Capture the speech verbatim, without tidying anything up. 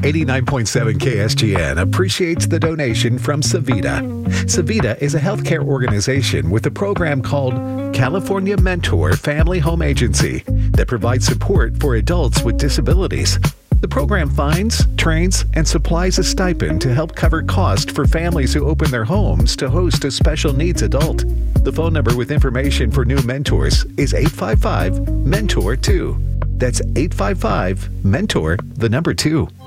eighty-nine point seven K S G N appreciates the donation from Savita. Savita is a healthcare organization with a program called California Mentor Family Home Agency that provides support for adults with disabilities. The program finds, trains, and supplies a stipend to help cover costs for families who open their homes to host a special needs adult. The phone number with information for new mentors is eight five five, mentor two. That's eight five five, mentor, the number two.